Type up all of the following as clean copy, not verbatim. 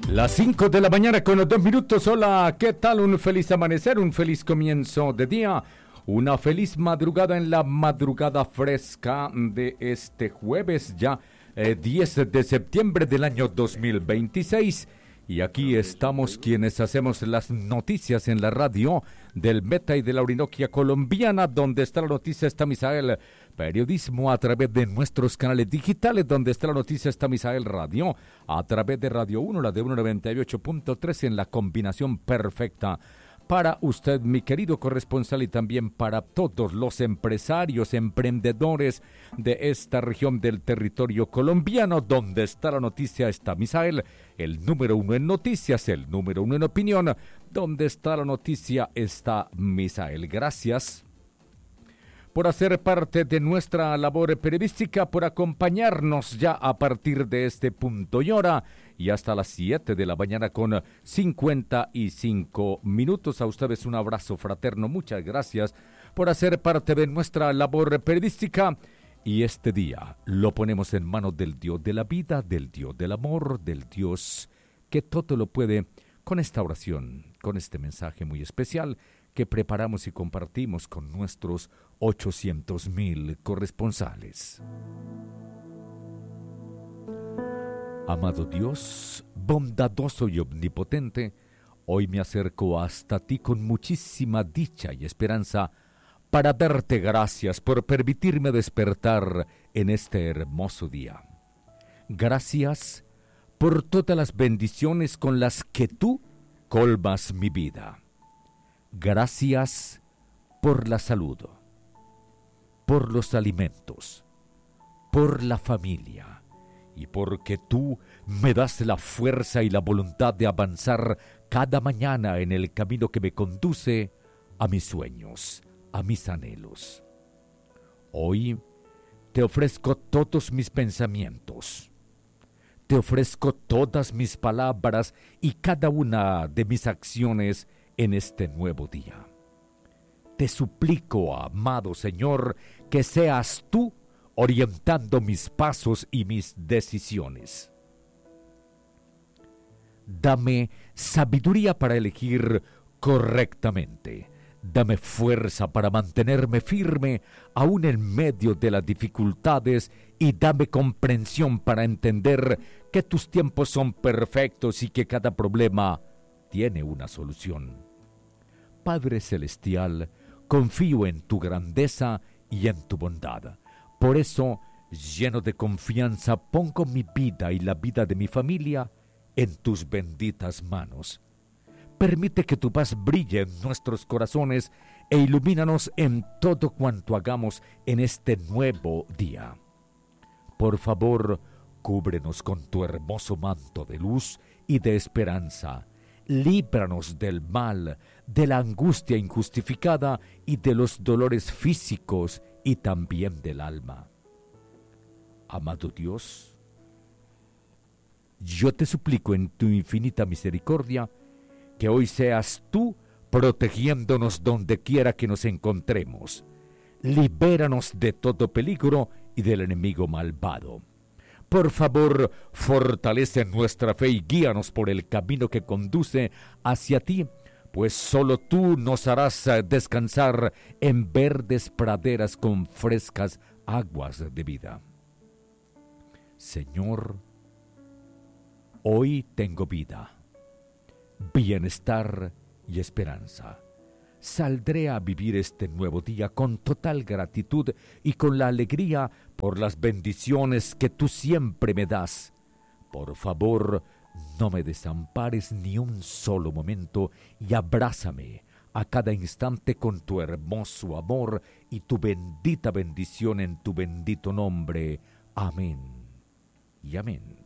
Las 5 de la mañana con los 2 minutos. Hola, ¿qué tal? Un feliz amanecer, un feliz comienzo de día, una feliz madrugada en la madrugada fresca de este jueves ya 10 de septiembre del año 2026. Y aquí estamos quienes hacemos las noticias en la radio del Meta y de la Orinoquia colombiana. Donde está la noticia está Misael. Periodismo a través de nuestros canales digitales. Donde está la noticia está Misael Radio. A través de Radio 1, la de 198.3 en la combinación perfecta. Para usted, mi querido corresponsal, y también para todos los empresarios, emprendedores de esta región del territorio colombiano. Donde está la noticia está Misael, el número 1 en noticias, el número 1 en opinión. Donde está la noticia está Misael. Gracias por hacer parte de nuestra labor periodística, por acompañarnos ya a partir de este punto y hora y hasta las 7 de la mañana con 55 minutos. A ustedes un abrazo fraterno, muchas gracias por hacer parte de nuestra labor periodística. Y este día lo ponemos en manos del Dios de la vida, del Dios del amor, del Dios que todo lo puede, con esta oración, con este mensaje muy especial que preparamos y compartimos con nuestros 800,000 corresponsales. Amado Dios, bondadoso y omnipotente, hoy me acerco hasta ti con muchísima dicha y esperanza para darte gracias por permitirme despertar en este hermoso día. Gracias por todas las bendiciones con las que tú colmas mi vida. Gracias por la salud, por los alimentos, por la familia y porque tú me das la fuerza y la voluntad de avanzar cada mañana en el camino que me conduce a mis sueños, a mis anhelos. Hoy te ofrezco todos mis pensamientos, te ofrezco todas mis palabras y cada una de mis acciones en este nuevo día. Te suplico, amado Señor, que seas tú orientando mis pasos y mis decisiones. Dame sabiduría para elegir correctamente. Dame fuerza para mantenerme firme aún en medio de las dificultades y dame comprensión para entender que tus tiempos son perfectos y que cada problema tiene una solución. Padre Celestial, confío en tu grandeza y en tu bondad. Por eso, lleno de confianza, pongo mi vida y la vida de mi familia en tus benditas manos. Permite que tu paz brille en nuestros corazones e ilumínanos en todo cuanto hagamos en este nuevo día. Por favor, cúbrenos con tu hermoso manto de luz y de esperanza. Líbranos del mal, de la angustia injustificada y de los dolores físicos y también del alma. Amado Dios, yo te suplico en tu infinita misericordia que hoy seas tú protegiéndonos donde quiera que nos encontremos. Libéranos de todo peligro y del enemigo malvado. Por favor, fortalece nuestra fe y guíanos por el camino que conduce hacia ti, pues solo tú nos harás descansar en verdes praderas con frescas aguas de vida. Señor, hoy tengo vida, bienestar y esperanza. Saldré a vivir este nuevo día con total gratitud y con la alegría por las bendiciones que tú siempre me das. Por favor, no me desampares ni un solo momento y abrázame a cada instante con tu hermoso amor y tu bendita bendición en tu bendito nombre. Amén y amén.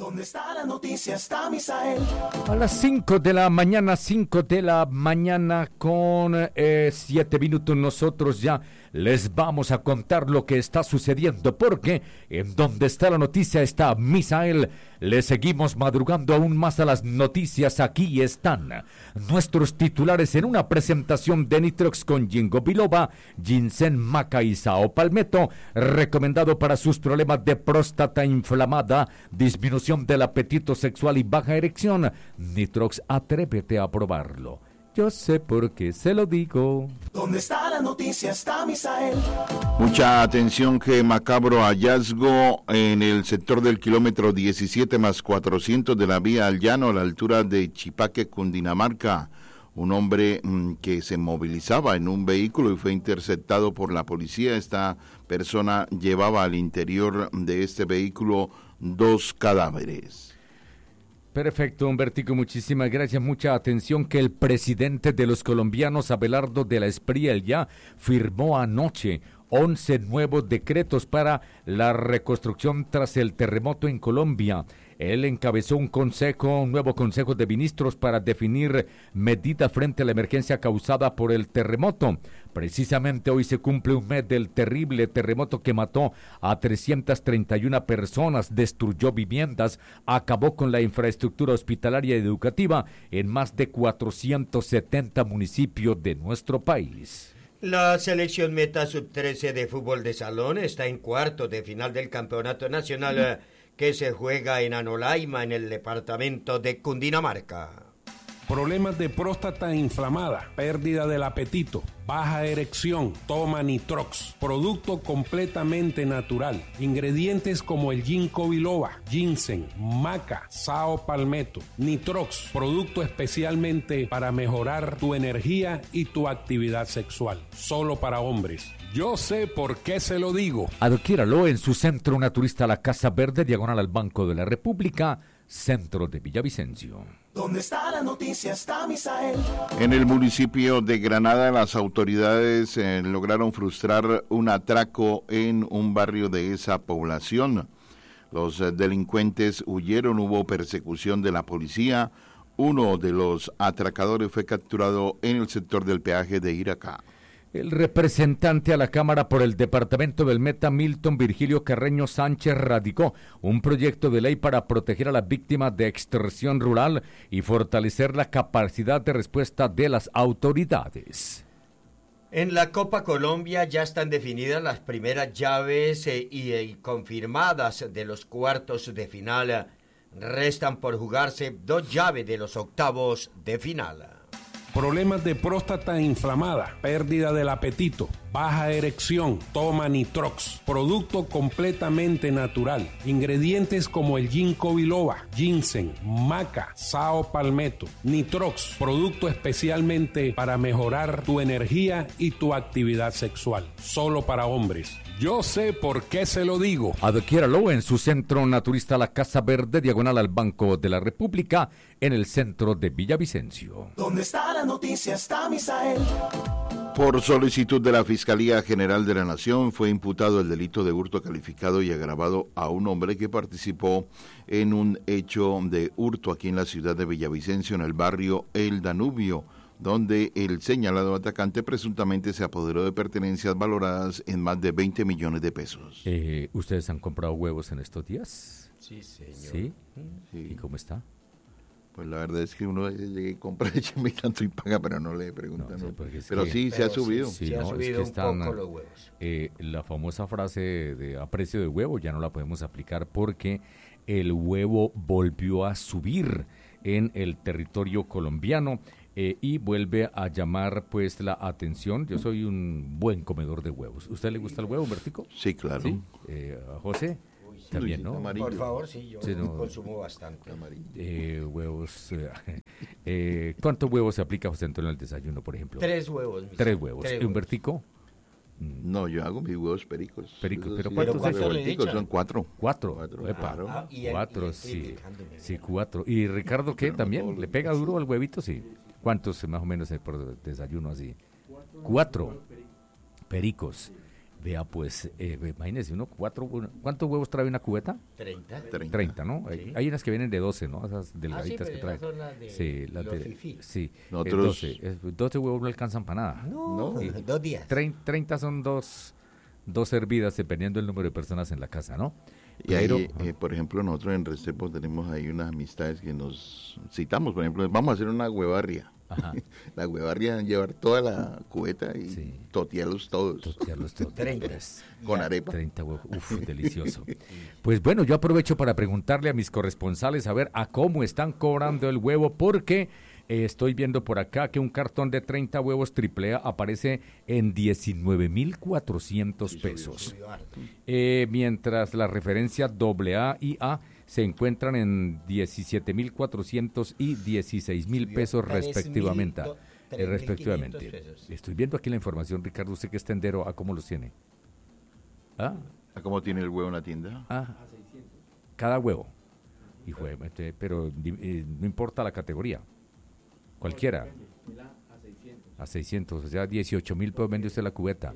¿Dónde está la noticia? Está Misael. A las 5 de la mañana, 5 de la mañana con 7 minutos nosotros ya les vamos a contar lo que está sucediendo porque en donde está la noticia está Misael. Le seguimos madrugando aún más a las noticias. Aquí están nuestros titulares en una presentación de Nitrox con Ginkgo biloba, ginseng, maca y sao palmetto, recomendado para sus problemas de próstata inflamada, disminución del apetito sexual y baja erección. Nitrox, atrévete a probarlo. Yo sé por qué se lo digo. ¿Dónde está la noticia? Está Misael. Mucha atención, que macabro hallazgo en el sector del kilómetro 17+400 de la vía al llano a la altura de Chipaque, Cundinamarca. Un hombre que se movilizaba en un vehículo y fue interceptado por la policía. Esta persona llevaba al interior de este vehículo 2 cadáveres. Perfecto, Humbertico, muchísimas gracias. Mucha atención, que el presidente de los colombianos, Abelardo de la Espriella, ya firmó anoche 11 nuevos decretos para la reconstrucción tras el terremoto en Colombia. Él encabezó un nuevo consejo de ministros para definir medidas frente a la emergencia causada por el terremoto. Precisamente hoy se cumple un mes del terrible terremoto que mató a 331 personas, destruyó viviendas, acabó con la infraestructura hospitalaria y educativa en más de 470 municipios de nuestro país. La selección Meta Sub-13 de fútbol de salón está en cuartos de final del campeonato nacional que se juega en Anolaima, en el departamento de Cundinamarca. Problemas de próstata inflamada, pérdida del apetito, baja erección, toma Nitrox, producto completamente natural. Ingredientes como el Ginkgo biloba, ginseng, maca, sao palmetto. Nitrox, producto especialmente para mejorar tu energía y tu actividad sexual. Solo para hombres. Yo sé por qué se lo digo. Adquiéralo en su centro naturista La Casa Verde, diagonal al Banco de la República, centro de Villavicencio. ¿Dónde está la noticia? Está Misael. En el municipio de Granada, las autoridades lograron frustrar un atraco en un barrio de esa población. Los delincuentes huyeron, hubo persecución de la policía. Uno de los atracadores fue capturado en el sector del peaje de Iracá. El representante a la Cámara por el departamento del Meta, Milton Virgilio Carreño Sánchez, radicó un proyecto de ley para proteger a las víctimas de extorsión rural y fortalecer la capacidad de respuesta de las autoridades. En la Copa Colombia ya están definidas las primeras llaves y confirmadas de los cuartos de final. Restan por jugarse 2 llaves de los octavos de final. Problemas de próstata inflamada, pérdida del apetito, baja erección, toma Nitrox, producto completamente natural. Ingredientes como el Ginkgo biloba, ginseng, maca, sao palmetto. Nitrox, producto especialmente para mejorar tu energía y tu actividad sexual. Solo para hombres. Yo sé por qué se lo digo. Adquiéralo en su centro naturista La Casa Verde, diagonal al Banco de la República, en el centro de Villavicencio. ¿Dónde está la noticia? Está Misael. Por solicitud de la Fiscalía General de la Nación, fue imputado el delito de hurto calificado y agravado a un hombre que participó en un hecho de hurto aquí en la ciudad de Villavicencio, en el barrio El Danubio, donde el señalado atacante presuntamente se apoderó de pertenencias valoradas en más de 20 millones de pesos. ¿Ustedes han comprado huevos en estos días? Sí, señor. ¿Sí? ¿Y cómo está? Pues la verdad es que uno llega y compra leche y tanto y paga, pero no le preguntan. No, ¿no? Pero sí, se ha subido. Sí, ha subido un poco los huevos. La famosa frase de a precio de huevo ya no la podemos aplicar porque el huevo volvió a subir en el territorio colombiano. Y vuelve a llamar pues la atención. Yo soy un buen comedor de huevos. ¿Usted le gusta el huevo, Bertico? Sí, claro. ¿Sí? ¿A José? Sí. También, ¿no? Amarillo. Por favor, sí, yo consumo bastante. Huevos. ¿Cuántos huevos se aplica, José Antonio, al desayuno, por ejemplo? 3 huevos. 3 huevos. ¿Y un Bertico? No, yo hago mis huevos pericos. Perico, pero Sí, ¿cuántos revuelticos? Son 4. 4. Epa. Claro. 4, sí. Sí, 4. ¿Y Ricardo qué? ¿También? ¿Le pega duro al huevito? Sí. ¿Cuántos más o menos por desayuno así? 4 pericos. Vea, pues, imagínese, ¿cuántos huevos trae una cubeta? 30. 30, ¿no? Sí. Hay unas que vienen de 12, ¿no? Esas delgaditas sí, que pero traen. esas son las de Sí, las los de... fifí. Sí, Nosotros- 12 huevos no alcanzan para nada. No, 2 días. 30 son dos hervidas, dependiendo del número de personas en la casa, ¿no? Y ahí, Pero- por ejemplo, nosotros en Restrepo tenemos ahí unas amistades que nos citamos, por ejemplo, vamos a hacer una huevarria. Ajá. La huevarria, llevar toda la cubeta y Sí. totearlos todos. Tostearlos todos. 30. Con arepa. 30 huevos. Uf, delicioso. Pues bueno, yo aprovecho para preguntarle a mis corresponsales a ver a cómo están cobrando el huevo, porque estoy viendo por acá que un cartón de 30 huevos AAA aparece en 19,400 pesos. Mientras la referencia AA y A se encuentran en 17,400 y 16,000 pesos respectivamente. 3,500 pesos. Estoy viendo aquí la información, Ricardo, usted que es tendero, ¿a cómo los tiene? ¿Ah? ¿Cómo tiene el huevo en la tienda? Cada huevo. Hijo de, pero no importa la categoría. Cualquiera. A 600, o sea, 18,000 pesos vende usted la cubeta.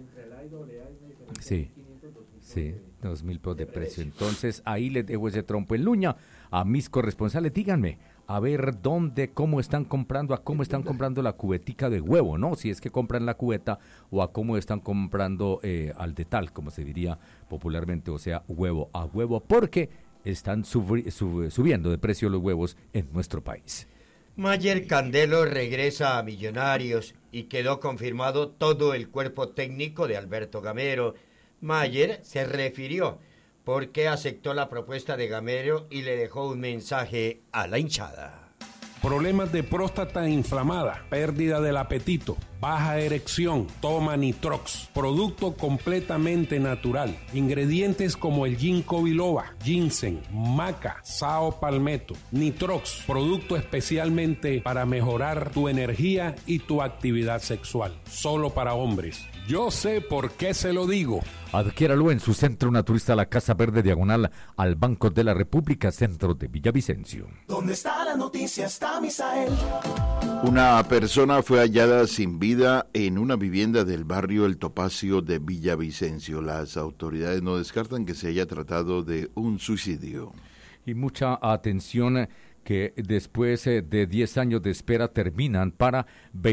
Sí. Sí, 2,000 pesos de precio. Entonces, ahí les dejo ese trompo en luña a mis corresponsales. Díganme, a ver cómo están comprando, a cómo están comprando la cubetica de huevo, ¿no? Si es que compran la cubeta o a cómo están comprando al de tal, como se diría popularmente, o sea, huevo a huevo, porque están subiendo de precio los huevos en nuestro país. Mayer Candelo regresa a Millonarios y quedó confirmado todo el cuerpo técnico de Alberto Gamero. Mayer se refirió porque aceptó la propuesta de Gamero y le dejó un mensaje a la hinchada. Problemas de próstata inflamada, pérdida del apetito, baja erección, toma Nitrox, producto completamente natural. Ingredientes como el ginkgo biloba, ginseng, maca, sao palmetto. Nitrox, producto especialmente para mejorar tu energía y tu actividad sexual. Solo para hombres. Yo sé por qué se lo digo. Adquiéralo en su centro naturista La Casa Verde, diagonal al Banco de la República, centro de Villavicencio. Donde está la noticia está Misael. Una persona fue hallada sin vida en una vivienda del barrio El Topacio de Villavicencio. Las autoridades no descartan que se haya tratado de un suicidio. Y mucha atención que después de 10 años de espera terminan para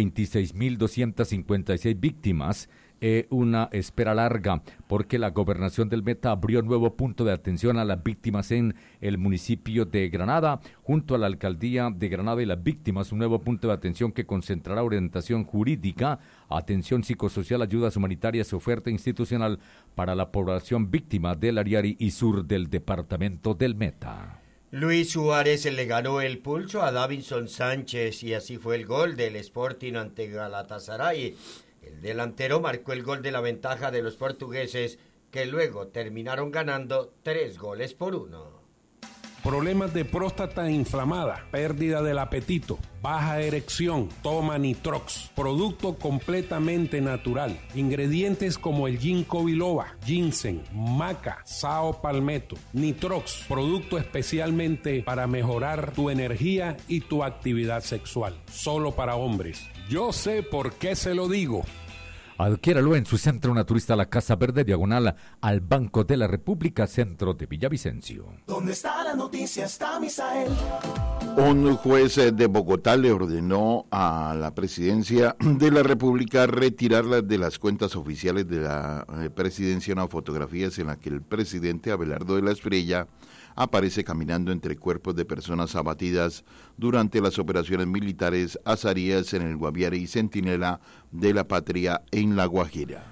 26,256 víctimas. Una espera larga porque la gobernación del Meta abrió nuevo punto de atención a las víctimas en el municipio de Granada, junto a la alcaldía de Granada y las víctimas, un nuevo punto de atención que concentrará orientación jurídica, atención psicosocial, ayudas humanitarias y oferta institucional para la población víctima del Ariari y sur del departamento del Meta. Luis Suárez le ganó el pulso a Davinson Sánchez y así fue el gol del Sporting ante Galatasaray. El delantero marcó el gol de la ventaja de los portugueses, que luego terminaron ganando 3-1. Problemas de próstata inflamada, pérdida del apetito, baja erección, toma Nitrox, producto completamente natural. Ingredientes como el ginkgo biloba, ginseng, maca, sao palmetto. Nitrox, producto especialmente para mejorar tu energía y tu actividad sexual. Solo para hombres. Yo sé por qué se lo digo. Adquiéralo en su centro naturista La Casa Verde, diagonal al Banco de la República, centro de Villavicencio. Donde está la noticia está Misael. Un juez de Bogotá le ordenó a la presidencia de la República retirarla de las cuentas oficiales de la presidencia unas fotografías en las que el presidente Abelardo de la Espriella aparece caminando entre cuerpos de personas abatidas durante las operaciones militares azarías en el Guaviare y Centinela de la Patria en La Guajira.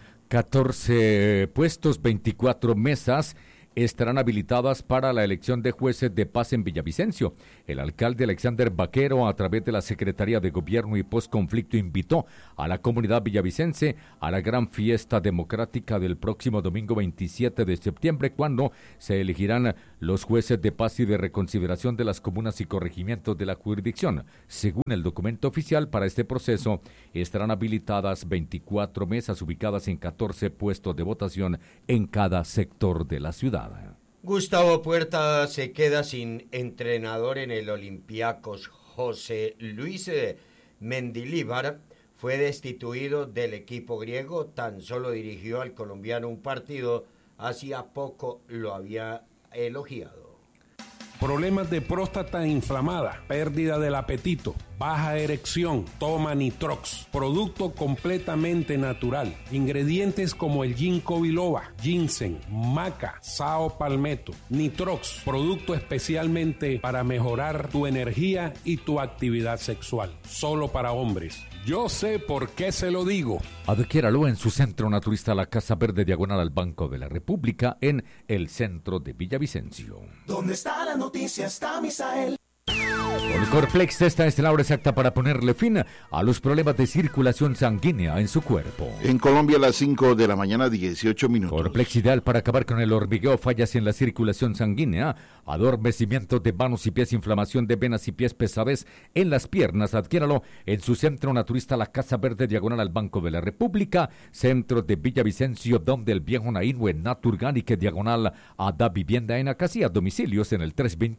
14 puestos, 24 mesas estarán habilitadas para la elección de jueces de paz en Villavicencio. El alcalde Alexander Vaquero, a través de la Secretaría de Gobierno y Postconflicto, invitó a la comunidad villavicense a la gran fiesta democrática del próximo domingo 27 de septiembre, cuando se elegirán los jueces de paz y de reconsideración de las comunas y corregimientos de la jurisdicción. Según el documento oficial, para este proceso estarán habilitadas 24 mesas ubicadas en 14 puestos de votación en cada sector de la ciudad. Gustavo Puerta se queda sin entrenador en el Olympiacos. José Luis Mendilíbar fue destituido del equipo griego, tan solo dirigió al colombiano un partido, hacía poco lo había elogiado. Problemas de próstata inflamada, pérdida del apetito, baja erección, toma Nitrox, producto completamente natural. Ingredientes como el ginkgo biloba, ginseng, maca, sao palmetto. Nitrox, producto especialmente para mejorar tu energía y tu actividad sexual. Solo para hombres. Yo sé por qué se lo digo. Adquiéralo en su centro naturista La Casa Verde, diagonal al Banco de la República, en el centro de Villavicencio. ¿Dónde está la noticia? Está Misael. Corplex, esta es la hora exacta para ponerle fin a los problemas de circulación sanguínea en su cuerpo. En Colombia a las 5 de la mañana, 18 minutos. Corplex, ideal para acabar con el hormigueo, fallas en la circulación sanguínea, adormecimiento de manos y pies, inflamación de venas y pies, pesadez en las piernas. Adquiéralo en su centro naturista La Casa Verde, diagonal al Banco de la República, centro de Villavicencio, donde el viejo Naínue, Naturgánica, diagonal a Da Vivienda en Acacia. Domicilios en el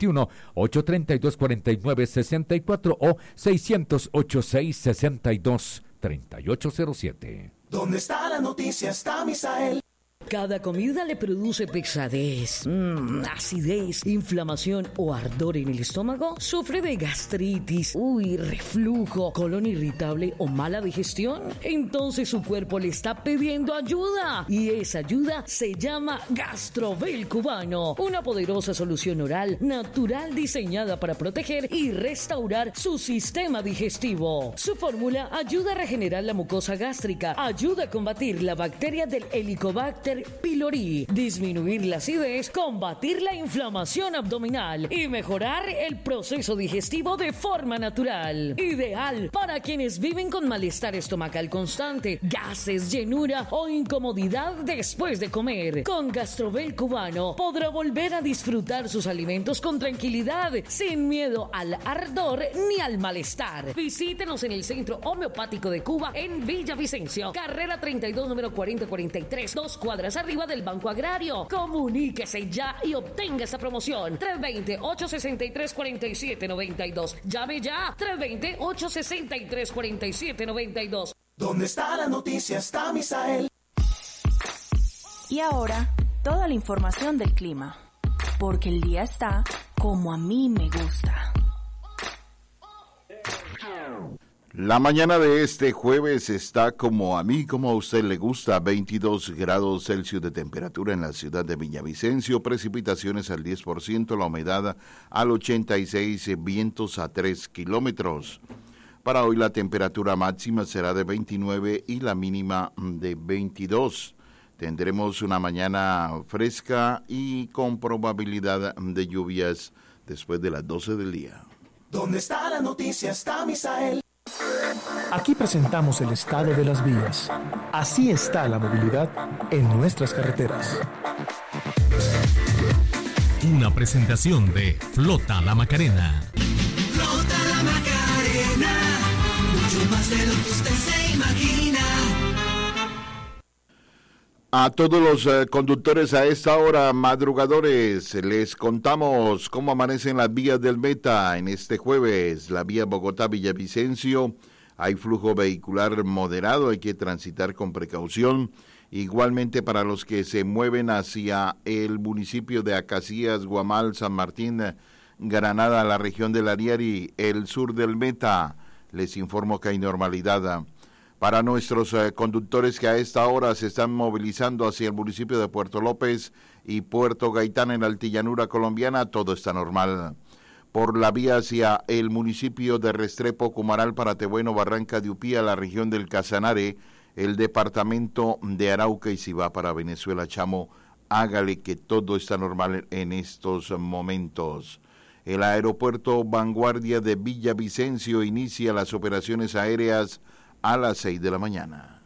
321-832-4964 o 608-662-3807. ¿Dónde está la noticia? Está Misael. Cada comida le produce pesadez, acidez, inflamación o ardor en el estómago. ¿Sufre de gastritis, reflujo, colon irritable o mala digestión? Entonces su cuerpo le está pidiendo ayuda. Y esa ayuda se llama Gastrovel Cubano. Una poderosa solución oral natural diseñada para proteger y restaurar su sistema digestivo. Su fórmula ayuda a regenerar la mucosa gástrica, ayuda a combatir la bacteria del Helicobacter pylori, disminuir la acidez, combatir la inflamación abdominal y mejorar el proceso digestivo de forma natural. Ideal para quienes viven con malestar estomacal constante, gases, llenura o incomodidad después de comer. Con Gastrovel Cubano podrá volver a disfrutar sus alimentos con tranquilidad, sin miedo al ardor ni al malestar. Visítenos en el Centro Homeopático de Cuba en Villavicencio, carrera 32, número 4043, 2 cuadras arriba del Banco Agrario. Comuníquese ya y obtenga esa promoción. 320-863-4792. Llame ya. 320-863-4792. ¿Dónde está la noticia? Está Misael. Y ahora, toda la información del clima. Porque el día está como a mí me gusta. La mañana de este jueves está como a mí, como a usted le gusta, 22 grados Celsius de temperatura en la ciudad de Villavicencio, precipitaciones al 10%, la humedad al 86%, vientos a 3 kilómetros. Para hoy la temperatura máxima será de 29 y la mínima de 22. Tendremos una mañana fresca y con probabilidad de lluvias después de las 12 del día. ¿Dónde está la noticia? Está Misael. Aquí presentamos el estado de las vías. Así está la movilidad en nuestras carreteras. Una presentación de Flota La Macarena. Flota La Macarena, mucho más de lo que usted se imagina. A todos los conductores a esta hora, madrugadores, les contamos cómo amanecen las vías del Meta en este jueves. La vía Bogotá-Villavicencio, hay flujo vehicular moderado, hay que transitar con precaución. Igualmente para los que se mueven hacia el municipio de Acacías, Guamal, San Martín, Granada, la región del Ariari, el sur del Meta, les informo que hay normalidad. Para nuestros conductores que a esta hora se están movilizando hacia el municipio de Puerto López y Puerto Gaitán en la altillanura colombiana, todo está normal. Por la vía hacia el municipio de Restrepo, Cumaral, Paratebueno, Barranca de Upía, la región del Casanare, el departamento de Arauca, y si va para Venezuela, Chamo, hágale que todo está normal en estos momentos. El aeropuerto Vanguardia de Villavicencio inicia las operaciones aéreas a las 6 de la mañana.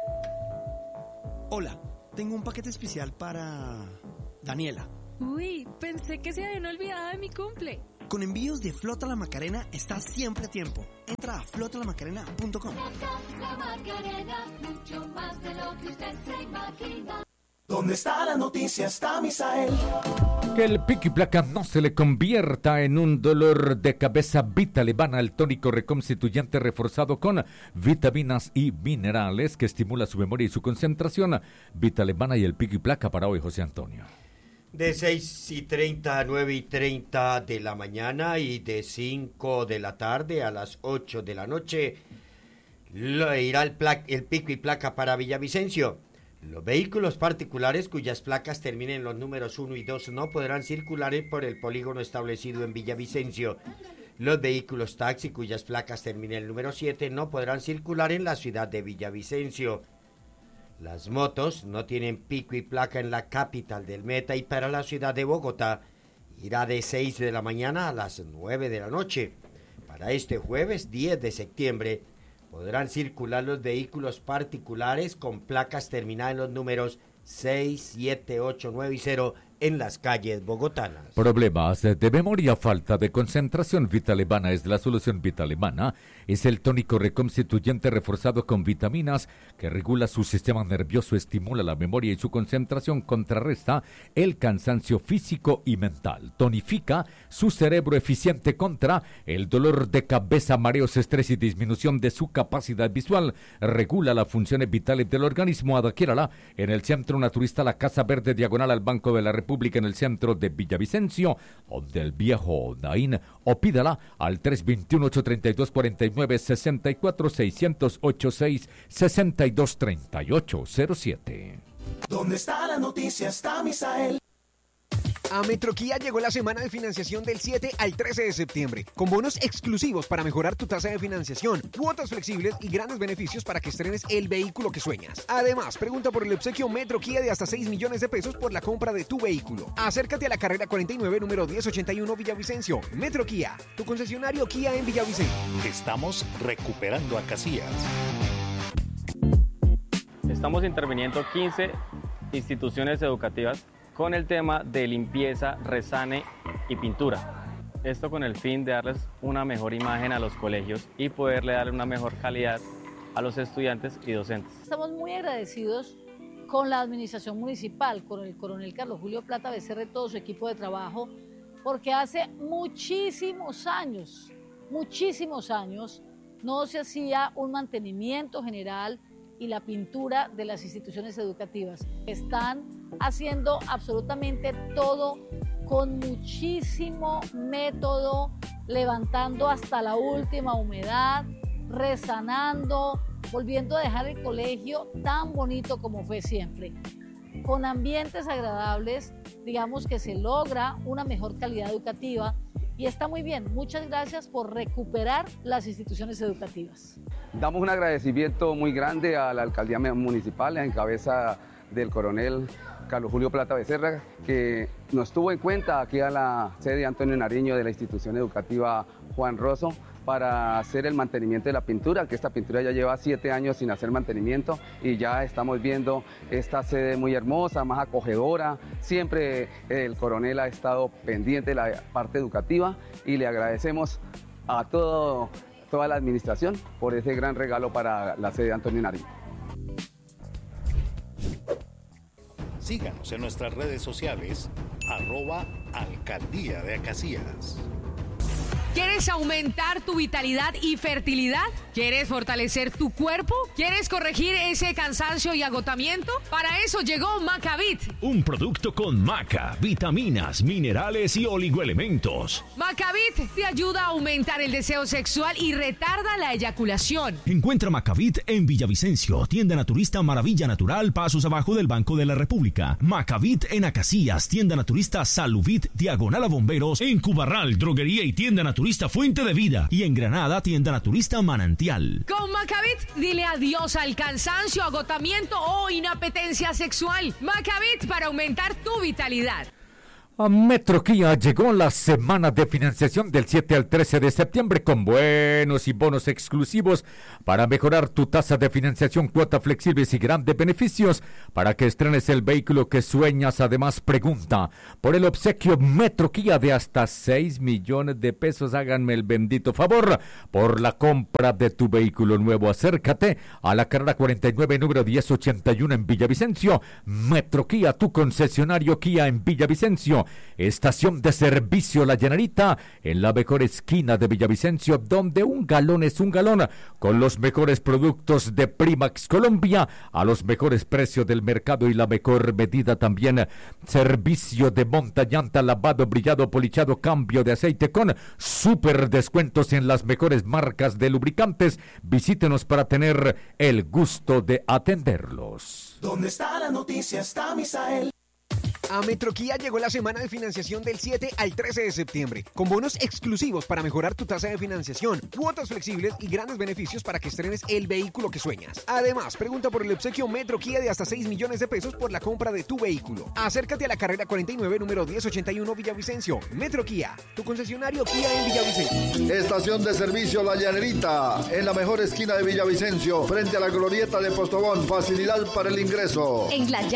Hola, tengo un paquete especial para Daniela. Uy, pensé que se habían olvidado de mi cumple. Con envíos de Flota La Macarena estás siempre a tiempo. Entra a flotalamacarena.com. La Macarena, mucho más de lo que usted se imagina. Donde está la noticia está Misael. Que el pico y placa no se le convierta en un dolor de cabeza. Vitalevana, el tónico reconstituyente reforzado con vitaminas y minerales que estimula su memoria y su concentración. Vitalevana y el pico y placa para hoy, José Antonio. De 6:30 a 9:30 de la mañana y de 5 de la tarde a las 8 de la noche irá el pico y placa para Villavicencio. Los vehículos particulares cuyas placas terminen en los números 1 y 2 no podrán circular por el polígono establecido en Villavicencio. Los vehículos taxi cuyas placas terminen en el número 7 no podrán circular en la ciudad de Villavicencio. Las motos no tienen pico y placa en la capital del Meta y para la ciudad de Bogotá irá de 6 de la mañana a las 9 de la noche. Para este jueves 10 de septiembre podrán circular los vehículos particulares con placas terminadas en los números 6, 7, 8, 9 y 0 en las calles bogotanas. Problemas de memoria, falta de concentración. Vitalevana es la solución. Vitalevana es el tónico reconstituyente reforzado con vitaminas que regula su sistema nervioso, estimula la memoria y su concentración, contrarresta el cansancio físico y mental, tonifica su cerebro eficiente contra el dolor de cabeza, mareos, estrés y disminución de su capacidad visual, regula las funciones vitales del organismo. Adquiérala en el Centro Naturista La Casa Verde, diagonal al Banco de la República, en el centro de Villavicencio, donde el viejo Naín, o pídala al 321-832-4964, 600-886-623807. Donde está la noticia está Misael. A Metroquía llegó la semana de financiación del 7 al 13 de septiembre, con bonos exclusivos para mejorar tu tasa de financiación, cuotas flexibles y grandes beneficios para que estrenes el vehículo que sueñas. Además, pregunta por el obsequio Metroquía de hasta 6 millones de pesos por la compra de tu vehículo. Acércate a la carrera 49, número 1081 Villavicencio. Metroquía, tu concesionario Kia en Villavicencio. Estamos recuperando a Casillas. Estamos interviniendo 15 instituciones educativas con el tema de limpieza, resane y pintura. Esto con el fin de darles una mejor imagen a los colegios y poderle darle una mejor calidad a los estudiantes y docentes. Estamos muy agradecidos con la administración municipal, con el coronel Carlos Julio Plata Becerra y todo su equipo de trabajo, porque hace muchísimos años, no se hacía un mantenimiento general y la pintura de las instituciones educativas. Están haciendo absolutamente todo con muchísimo método, levantando hasta la última humedad, resanando, volviendo a dejar el colegio tan bonito como fue siempre. Con ambientes agradables, digamos que se logra una mejor calidad educativa y está muy bien. Muchas gracias por recuperar las instituciones educativas. Damos un agradecimiento muy grande a la alcaldía municipal en cabeza del coronel Carlos Julio Plata Becerra, que nos tuvo en cuenta aquí a la sede Antonio Nariño de la institución educativa Juan Rosso para hacer el mantenimiento de la pintura, que esta pintura ya lleva 7 años sin hacer mantenimiento y ya estamos viendo esta sede muy hermosa, más acogedora. Siempre el coronel ha estado pendiente de la parte educativa y le agradecemos a toda la administración por ese gran regalo para la sede Antonio Nariño. Síganos en nuestras redes sociales, @Alcaldía de Acacias. ¿Quieres aumentar tu vitalidad y fertilidad? ¿Quieres fortalecer tu cuerpo? ¿Quieres corregir ese cansancio y agotamiento? Para eso llegó Macavit. Un producto con maca, vitaminas, minerales y oligoelementos. Macavit te ayuda a aumentar el deseo sexual y retarda la eyaculación. Encuentra Macavit en Villavicencio, tienda naturista Maravilla Natural, pasos abajo del Banco de la República. Macavit en Acacias, tienda naturista Saluvit, diagonal a Bomberos. En Cubarral, droguería y tienda naturista Fuente de Vida. Y en Granada, tienda naturista Manantial. Con Macavit, dile adiós al cansancio, agotamiento o inapetencia sexual. Macavit para aumentar tu vitalidad. A Metro Kia llegó la semana de financiación del 7 al 13 de septiembre con buenos y bonos exclusivos para mejorar tu tasa de financiación, cuotas flexibles y grandes beneficios para que estrenes el vehículo que sueñas. Además, pregunta por el obsequio Metro Kia de hasta 6 millones de pesos. Háganme el bendito favor por la compra de tu vehículo nuevo. Acércate a la carrera 49, número 1081 en Villavicencio. Metro Kia, tu concesionario Kia en Villavicencio. Estación de servicio La Llanerita, en la mejor esquina de Villavicencio, donde un galón es un galón, con los mejores productos de Primax Colombia, a los mejores precios del mercado y la mejor medida también. Servicio de monta, llanta, lavado, brillado, polichado, cambio de aceite con super descuentos en las mejores marcas de lubricantes. Visítenos para tener el gusto de atenderlos. ¿Dónde está la noticia? Está Misael. A Metro Kia llegó la semana de financiación del 7 al 13 de septiembre, con bonos exclusivos para mejorar tu tasa de financiación, cuotas flexibles y grandes beneficios para que estrenes el vehículo que sueñas. Además, pregunta por el obsequio Metro Kia de hasta 6 millones de pesos por la compra de tu vehículo. Acércate a la carrera 49, número 1081 Villavicencio. Metro Kia, tu concesionario Kia en Villavicencio. Estación de servicio La Llanerita, en la mejor esquina de Villavicencio, frente a la glorieta de Postobón. Facilidad para el ingreso. En la